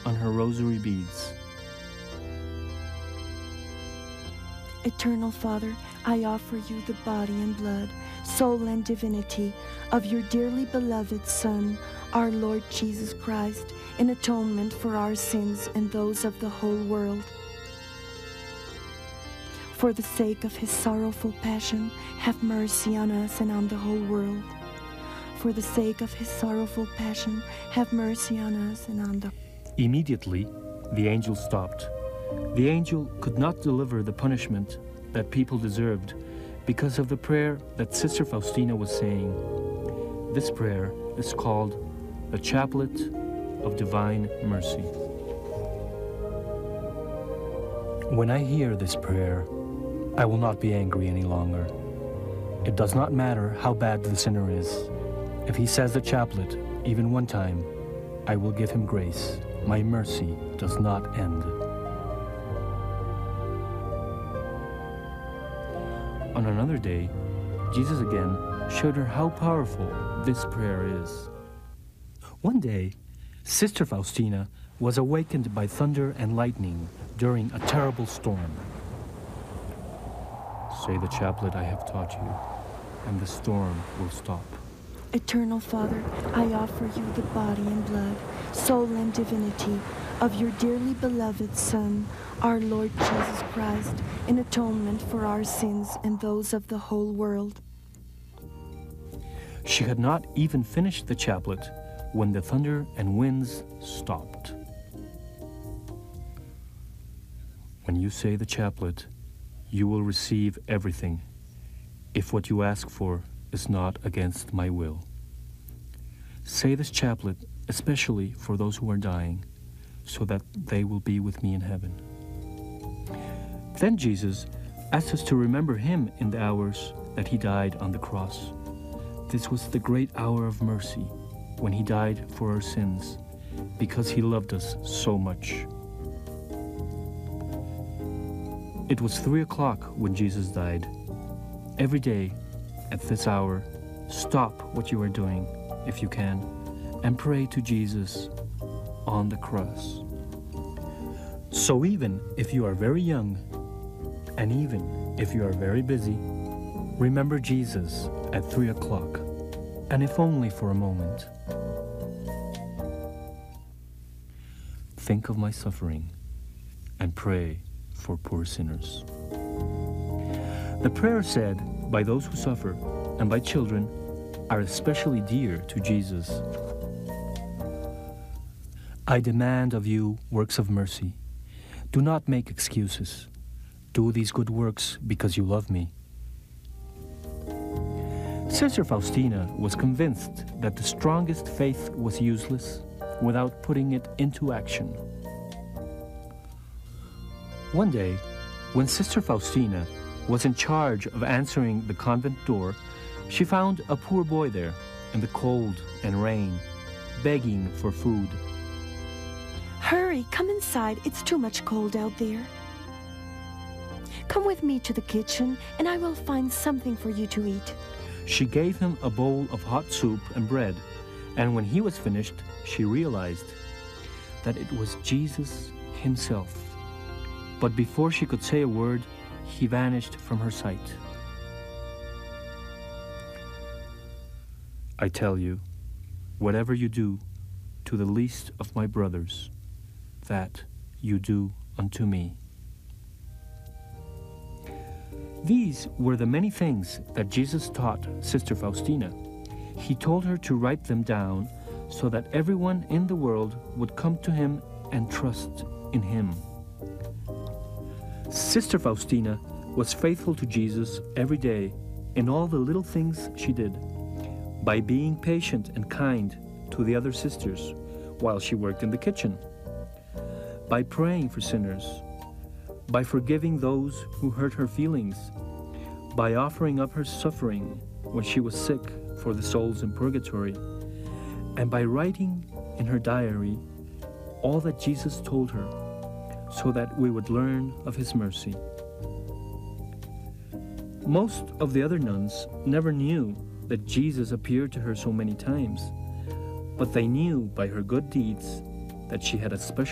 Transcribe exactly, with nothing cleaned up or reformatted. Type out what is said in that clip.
on her rosary beads. Eternal Father, I offer you the body and blood, soul and divinity of your dearly beloved Son, our Lord Jesus Christ, in atonement for our sins and those of the whole world. For the sake of his sorrowful passion, have mercy on us and on the whole world. For the sake of his sorrowful passion, have mercy on us and on the... Immediately, the angel stopped. The angel could not deliver the punishment that people deserved because of the prayer that Sister Faustina was saying. This prayer is called the Chaplet of Divine Mercy. When I hear this prayer, I will not be angry any longer. It does not matter how bad the sinner is. If he says the chaplet even one time, I will give him grace. My mercy does not end. On another day, Jesus again showed her how powerful this prayer is. One day, Sister Faustina was awakened by thunder and lightning during a terrible storm. Say the chaplet I have taught you, and the storm will stop. Eternal Father, I offer you the body and blood, soul and divinity of your dearly beloved Son, our Lord Jesus Christ, in atonement for our sins and those of the whole world. She had not even finished the chaplet when the thunder and winds stopped. When you say the chaplet, you will receive everything, if what you ask for is not against my will. Say this chaplet especially for those who are dying, so that they will be with me in heaven. Then Jesus asked us to remember him in the hours that he died on the cross. This was the great hour of mercy, when he died for our sins, because he loved us so much. It was three o'clock when Jesus died. Every day, at this hour, stop what you are doing, if you can, and pray to Jesus on the cross. So even if you are very young, and even if you are very busy, remember Jesus at three o'clock, and if only for a moment. Think of my suffering and pray for poor sinners. The prayer said by those who suffer and by children are especially dear to Jesus. I demand of you works of mercy. Do not make excuses. Do these good works because you love me. Sister Faustina was convinced that the strongest faith was useless without putting it into action. One day, when Sister Faustina was in charge of answering the convent door, she found a poor boy there in the cold and rain, begging for food. Hurry, come inside. It's too much cold out there. Come with me to the kitchen, and I will find something for you to eat. She gave him a bowl of hot soup and bread, and when he was finished, she realized that it was Jesus himself. But before she could say a word, he vanished from her sight. I tell you, whatever you do to the least of my brothers, that you do unto me. These were the many things that Jesus taught Sister Faustina. He told her to write them down so that everyone in the world would come to him and trust in him. Sister Faustina was faithful to Jesus every day in all the little things she did, by being patient and kind to the other sisters while she worked in the kitchen, by praying for sinners, by forgiving those who hurt her feelings, by offering up her suffering when she was sick for the souls in purgatory, and by writing in her diary all that Jesus told her, so that we would learn of his mercy. Most of the other nuns never knew that Jesus appeared to her so many times, but they knew by her good deeds that she had a special